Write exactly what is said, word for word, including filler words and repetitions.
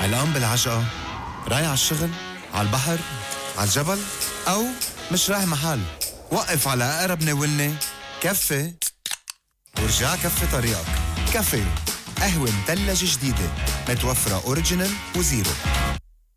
علقان بالعجقة، رايح على الشغل، على البحر، على الجبل، أو مش رايح محل. وقف على أقرب ناولني كفي ورجع كفي طريقك. كفي قهوة مثلجة جديدة متوفرة أوريجينال وزيرو.